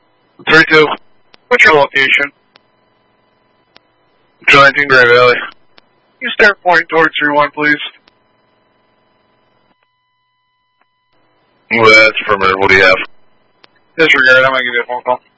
3-2. What's your location? Charlie 19 Gray Valley. You start pointing towards 3-1, please. Well, that's affirmative. What do you have? Disregard. I'm going to give you a phone call.